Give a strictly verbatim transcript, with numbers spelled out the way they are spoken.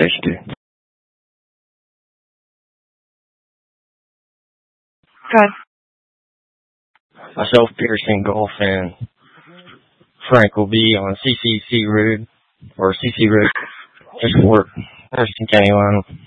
station two. Good. Myself, Pearson Golf, and Frank will be on C C C Road, or C C Road, just for Thurston County line.